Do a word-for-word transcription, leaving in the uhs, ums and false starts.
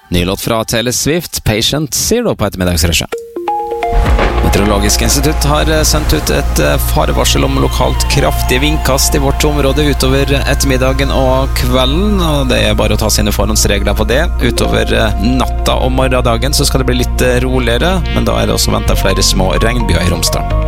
Ny låt fra Taylor Swift, Patient, sier du på ettermiddagsrushet. Meteorologisk institutt har sendt ut et farevarsel om lokalt kraftig vindkast i vårt område utover ettermiddagen og kvelden, og det er bare å ta sine forhåndsregler på det. Utover natta og morgendagen så skal det bli litt roligere, men da er det også ventet flere små regnbyger i Romsdalen.